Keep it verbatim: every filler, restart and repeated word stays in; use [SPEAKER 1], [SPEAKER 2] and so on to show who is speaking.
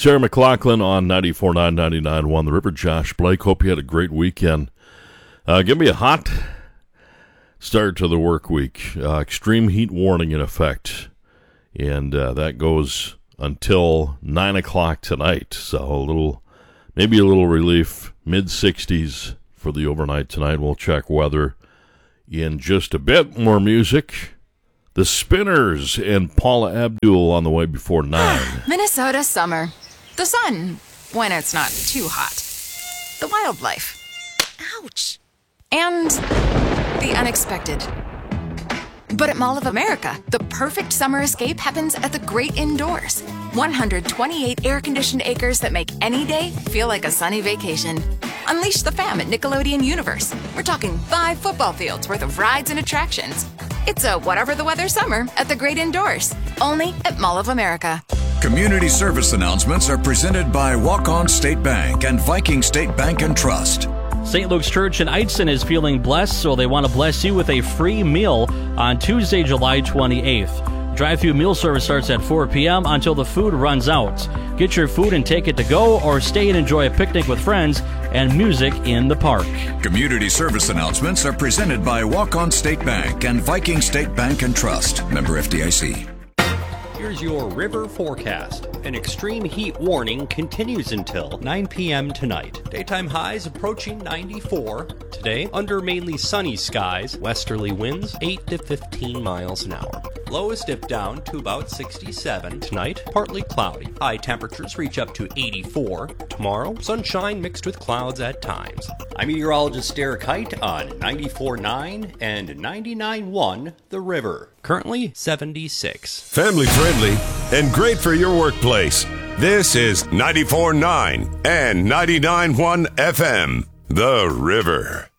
[SPEAKER 1] Sarah McLaughlin on ninety-four point nine, ninety-nine point one The River. Josh Blake, hope you had a great weekend. Uh, give me a hot start to the work week. Uh, extreme heat warning in effect. And uh, that goes until nine o'clock tonight. So a little, maybe a little relief. mid sixties for the overnight tonight. We'll check weather in just a bit. More music. The Spinners and Paula Abdul on the way before nine.
[SPEAKER 2] Minnesota summer. The sun, when it's not too hot. The wildlife. Ouch. And the unexpected. But at Mall of America, the perfect summer escape happens at the great indoors. one hundred twenty-eight air-conditioned acres that make any day feel like a sunny vacation. Unleash the fam at Nickelodeon Universe. We're talking five football fields worth of rides and attractions. It's a whatever the weather summer at the great indoors. Only at Mall of America.
[SPEAKER 3] Community service announcements are presented by Walk-On State Bank and Viking State Bank and Trust.
[SPEAKER 4] Saint Luke's Church in Eidston is feeling blessed, so they want to bless you with a free meal on Tuesday, July twenty-eighth. Drive-thru meal service starts at four p.m. until the food runs out. Get your food and take it to go, or stay and enjoy a picnic with friends and music in the park.
[SPEAKER 3] Community service announcements are presented by Walk-On State Bank and Viking State Bank and Trust. Member F D I C.
[SPEAKER 5] Here's your river forecast. An extreme heat warning continues until nine p.m. tonight. Daytime highs approaching ninety-four. Today, under mainly sunny skies, westerly winds eight to fifteen miles an hour. Lows dip down to about sixty-seven. Tonight, partly cloudy. High temperatures reach up to eighty-four. Tomorrow, sunshine mixed with clouds at times. I'm meteorologist Derek Height on ninety-four point nine and ninety-nine point one The River. Currently seventy-six.
[SPEAKER 6] Family friendly and great for your workplace. This is ninety-four point nine and ninety-nine point one F M, The River.